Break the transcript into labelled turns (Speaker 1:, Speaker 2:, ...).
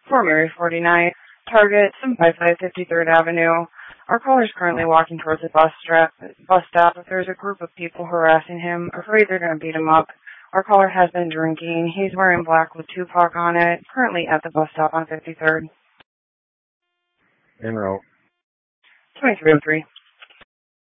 Speaker 1: For Mary 49, target 755 53rd Avenue. Our caller is currently walking towards the bus stop. There's a group of people harassing him, afraid they're going to beat him up. Our caller has been drinking. He's wearing black with Tupac on it, currently at the bus stop on 53rd.
Speaker 2: En route.
Speaker 1: 2303.